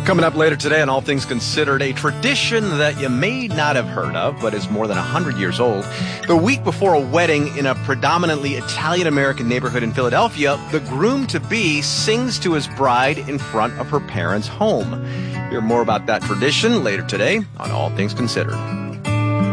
Coming up later today on All Things Considered, a tradition that you may not have heard of, but is more than 100 years old. The week before a wedding in a predominantly Italian-American neighborhood in Philadelphia, the groom-to-be sings to his bride in front of her parents' home. Hear more about that tradition later today on All Things Considered.